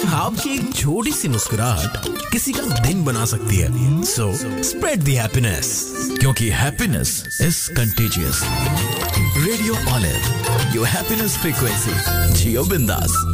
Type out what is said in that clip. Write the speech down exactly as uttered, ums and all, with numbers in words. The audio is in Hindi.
आपकी एक छोटी सी मुस्कुराहट किसी का दिन बना सकती है। सो स्प्रेड द हैप्पीनेस, क्योंकि happiness is contagious. Radio olive, your happiness frequency. जियो बिंदास।